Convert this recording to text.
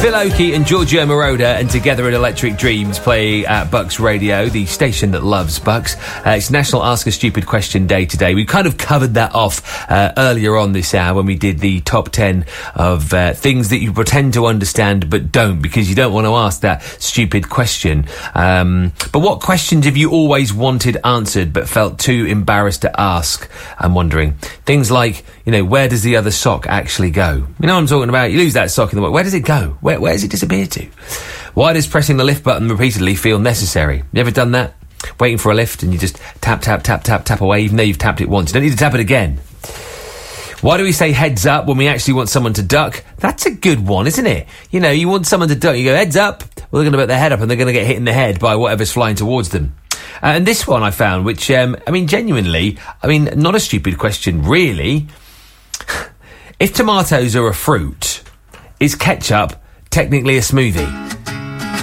Phil Oakey and Giorgio Moroder, and Together in Electric Dreams play at Bucks Radio, the station that loves Bucks. It's National Ask a Stupid Question Day today. We kind of covered that off earlier on this hour when we did the top 10 of things that you pretend to understand but don't, because you don't want to ask that stupid question. But what questions have you always wanted answered but felt too embarrassed to ask? I'm wondering. Things like, where does the other sock actually go? You know what I'm talking about? You lose that sock in the way. Where does it go? Where does it disappear to? Why does pressing the lift button repeatedly feel necessary? You ever done that? Waiting for a lift and you just tap, tap, tap, tap, tap away, even though you've tapped it once. You don't need to tap it again. Why do we say heads up when we actually want someone to duck? That's a good one, isn't it? You want someone to duck, you go heads up. Well, they're going to put their head up and they're going to get hit in the head by whatever's flying towards them. And this one I found, which, genuinely, not a stupid question, really. If tomatoes are a fruit, is ketchup technically a smoothie?